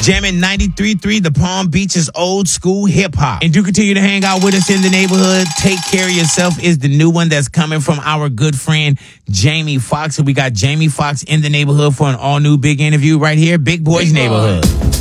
Jamming 93.3, the Palm Beach's old school hip hop. And do continue to hang out with us in the neighborhood. Take Care of Yourself is the new one that's coming from our good friend Jamie Foxx. So we got Jamie Foxx in the neighborhood for an all new big interview right here, Big Boys Neighborhood.